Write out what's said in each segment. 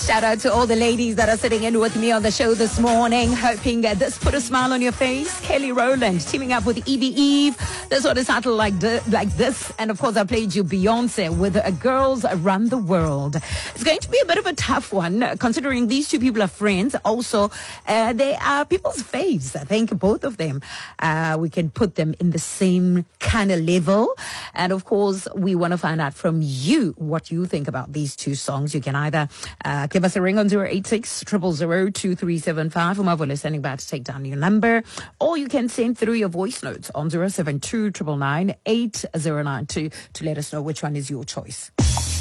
Shout out to all the ladies that are sitting in with me on the show this morning, hoping this put a smile on your face. Kelly Rowland teaming up with Evie Eve. This one is titled like this. And of course, I played you Beyonce with Girls Run the World. It's going to be a bit of a tough one, considering these two people are friends. Also, they are people's faves. I think both of them, we can put them in the same kind of level. And of course, we want to find out from you what you think about these two songs. You can either give us a ring on 086 000 2375. Umavole is standing by to take down your number. Or you can send through your voice notes on 072 999 8092 to let us know which one is your choice.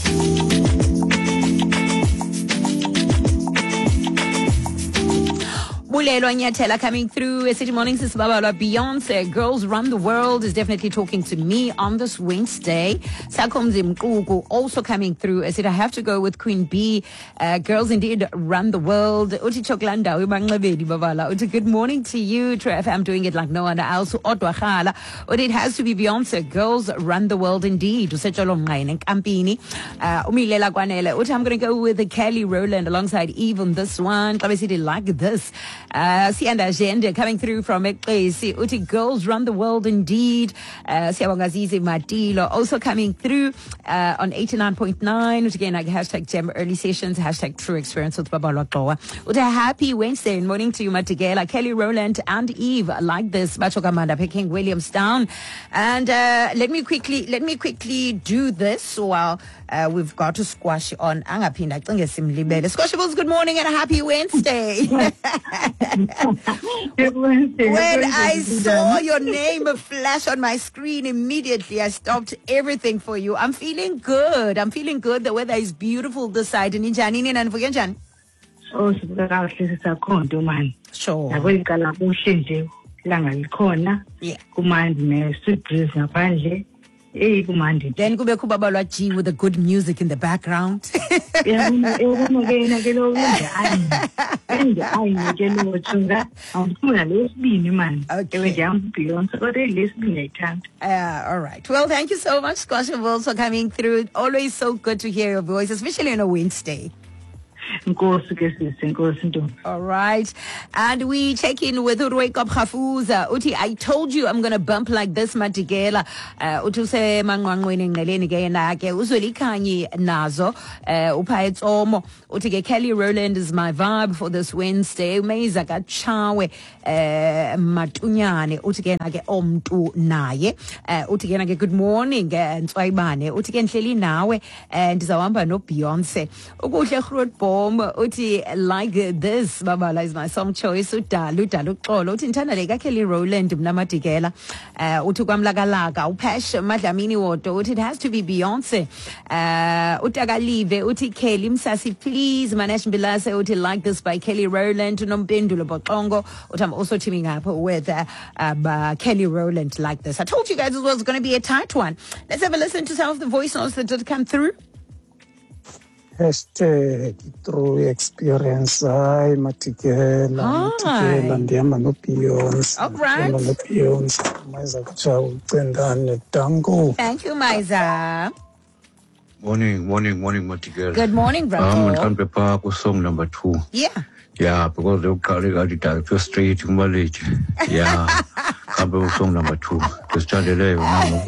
Bulelo Nyatela coming through. City Mornings is Babala. Beyonce, Girls Run the World, is definitely talking to me on this Wednesday. Sakomzi Mkugu also coming through. I said I have to go with Queen B. Girls indeed run the world. Uti Choklanda, Ubangabedi Babala. Uti good morning to you. I'm doing it like no one else. Otwakhala. Uti it has to be Beyonce. Girls run the world indeed. Usecholo Mgaine Kampini. Umilela Kwanele. Uti I'm going to go with the Kelly Rowland alongside even this one. Kabesidi like this. Sianda Jende coming through from Ekwesi. Uti Girls Run the World indeed. Siawangazizi Matilo also coming through on 89.9. Again, like hashtag Gem Early Sessions, hashtag True Experience with Babala Kloa. Uti happy Wednesday and morning to you, Matigela. Kelly Rowland and Eve like this. Bachokamanda picking Williamstown. And let me quickly do this while we've got to squash on Angapinda. Squashables, good morning and a happy Wednesday. When I saw your name flash on my screen, immediately I stopped everything for you. I'm feeling good. The weather is beautiful this side. Oh, man. Sure. Yeah. Then kube kubabalwa G with the good music in the background. Okay. All right. Well, thank you so much, Squashables, for coming through. Always so good to hear your voice, especially on a Wednesday. All right. And we check in with Urwekop Khafuza. Uti, I told you I'm going to bump like this, Matigela. Utuse mangwangwini ngeleni ke nake. Uzwelikhanyi nazo. Upayets omo. Uti Kelly Rowland is my vibe for this Wednesday. Umeiza kachawe matunyane. Uti nake omtu naye. Uti nake good morning. Nswaibane. Uti nhleli nawe. Ndizawamba no Beyonce. Ukuhle Grootboom. Uti like this Babala is my song choice. Udalu xolo uthi nthandaleka Kelly Rowland mnamatikela. Uthi kwamlakalaka uPash Madlamini wodo uthi it has to be Beyonce. Utakalive uthi Kelly Msasi please Manesh Mbilase uthi like this by Kelly Rowland. Nompendulo Boxongo uthi I'm also teaming up with Kelly Rowland like this. I told you guys it was going to be a tight one. Let's have a listen to some of the voice notes that did come through. Hashtag True Experience. Hi, Matikela. Ndihamba no Beyonce. All right. No Beyonce. Maiza kuchawu cendane tango. Thank you, Maiza. Morning, Matikela. Good morning, brother. I'm prepare for song number 2. Yeah. Yeah, because they'll carry the first straight to Malaysia. Yeah. I'm song number 2. Just tell the level now.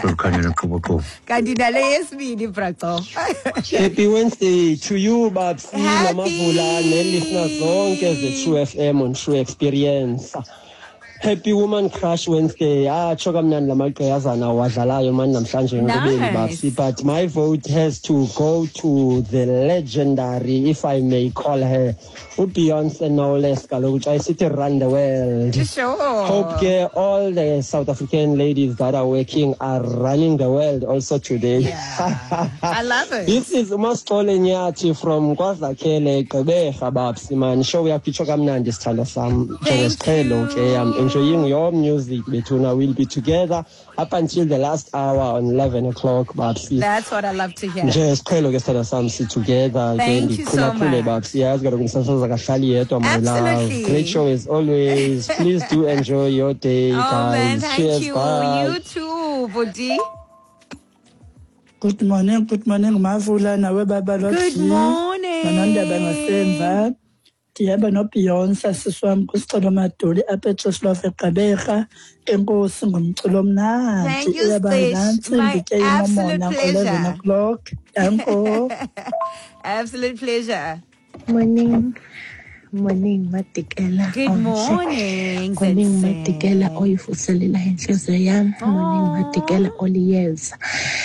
Happy Wednesday to you, Babsi, Mama Bula, and listeners zonke the True FM on True Experience. Happy Woman Crush Wednesday. Chokamnani lamaqhazana wadlalayo manje namhlanje ngobeni Babsi, but my vote has to go to the legendary, if I may call her, Beyonce no less. Kaloku I city run the world. Sure. Hope all the South African ladies that are working are running the world also today. Yeah. I love it. This is Mastole Nyati from KwaZakhele Gqeberha Babsi man. Show we have to chokamnandi sithando sam. Okay, I'm enjoying your music. Betuna will be together up until the last hour on 11 o'clock, Babsi. That's what I love to hear. Just together. Thank you so much. Babsi. Absolutely. Great show as always. Please do enjoy your day, guys. Man, thank Cheers, you. bye. You too, Budi. Good morning, Mavula. Good morning. Nonondaba ngasemva. Ndihamba noBeyonce sisi wami kuSicelo Maduli apha eJoshlof eGqeberha. Enkosi ngumculo omnandi. Thank you, Stace. My absolute pleasure. 11 o'clock. Danko. Absolute pleasure. Morning, Matikela. Good morning, Morning, Sensei. Matikela. Oyifuselela inhliziyo yami. Morning, Matikela. Oliyeza.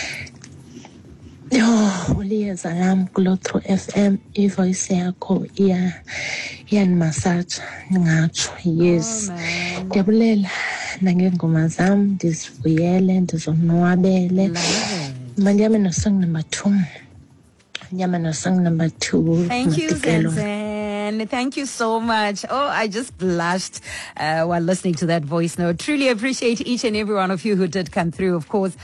Oliyeza yami kulo True FM. Ivoice yakho iyanimassage ngatsho. Yes. Ndiyabulela nangengoma zami ndizivuyele ndizonwabele. Manje yami no song number 2. Thank you, Sensei. Thank you so much. Oh, I just blushed while listening to that voice note. Truly appreciate each and every one of you who did come through, of course,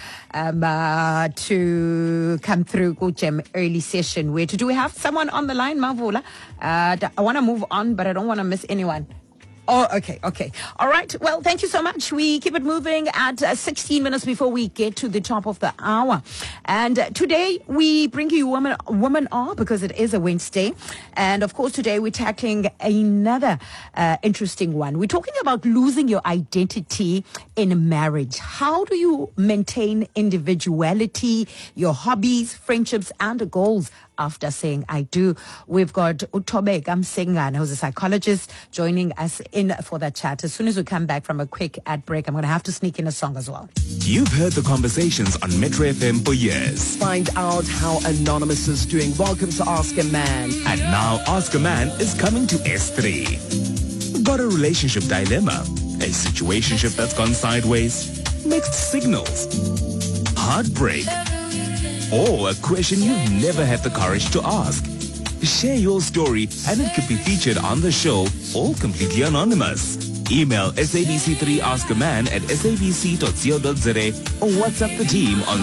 to come through Kuchem early session. Do we have someone on the line, Mavula? I want to move on, but I don't want to miss anyone. Oh, okay. All right. Well, thank you so much. We keep it moving at 16 minutes before we get to the top of the hour. And today we bring you Woman Are because it is a Wednesday. And of course, today we're tackling another interesting one. We're talking about losing your identity in marriage. How do you maintain individuality, your hobbies, friendships, and goals after saying I do? We've got Utobe Gamsengan, who's a psychologist, joining us in for that chat. As soon as we come back from a quick ad break, I'm going to have to sneak in a song as well. You've heard the conversations on Metro FM for years. Find out how Anonymous is doing. Welcome to Ask a Man. And now Ask a Man is coming to S3. Got a relationship dilemma? A situationship that's gone sideways? Mixed signals? Heartbreak? Or a question you've never had the courage to ask? Share your story and it could be featured on the show, all completely anonymous. Email SABC3AskAman at sabc.co.za or WhatsApp the team on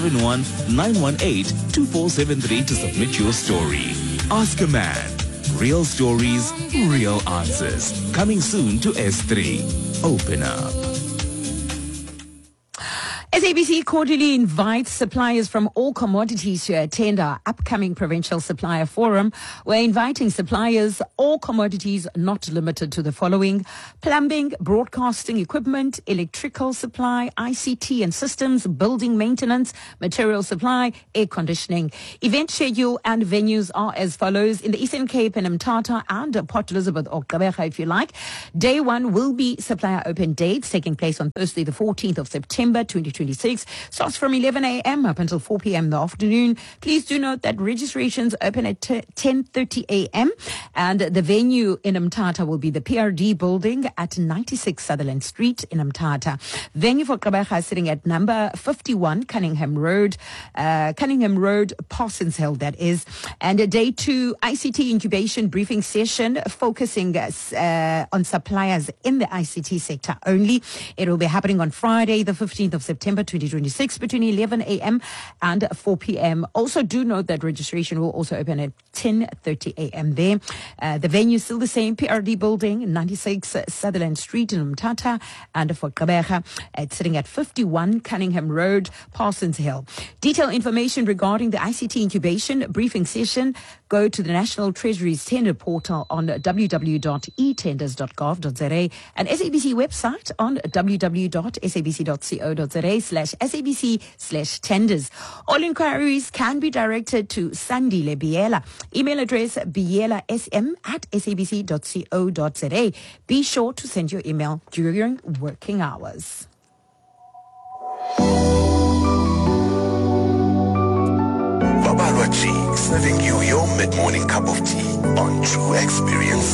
071-918-2473 to submit your story. Ask a Man. Real stories, real answers. Coming soon to S3. Open up. SABC cordially invites suppliers from all commodities to attend our upcoming Provincial Supplier Forum. We're inviting suppliers, all commodities not limited to the following: plumbing, broadcasting equipment, electrical supply, ICT and systems, building maintenance, material supply, air conditioning. Event schedule and venues are as follows: in the Eastern Cape and Mthatha and Port Elizabeth or Gqeberha if you like. Day 1 will be supplier open dates taking place on Thursday the 14th of September 2026. Starts from 11 a.m. up until 4 p.m. in the afternoon. Please do note that registrations open at 10:30 a.m. and the venue in Mthatha will be the PRD building at 96 Sutherland Street in Mthatha. Venue for Gqeberha is sitting at number 51 Cunningham Road, Parsons Hill that is. And day 2 ICT incubation briefing session focusing on suppliers in the ICT sector only. It will be happening on Friday the 15th of September 2026 between 11 a.m. and 4 p.m. Also do note that registration will also open at 10:30 a.m. there. The venue is still the same, PRD building, 96 Sutherland Street in Mthatha, and for Gqeberha, it's sitting at 51 Cunningham Road, Parsons Hill. Detailed information regarding the ICT incubation briefing session, go to the National Treasury's tender portal on www.etenders.gov.za and SABC website on www.sabc.co.za/SABC/tenders. All inquiries can be directed to Sandile Biela. Email address biela.sm@sabc.co.za. Be sure to send your email during working hours. Babalwa G, serving you your mid-morning cup of tea on True Experience.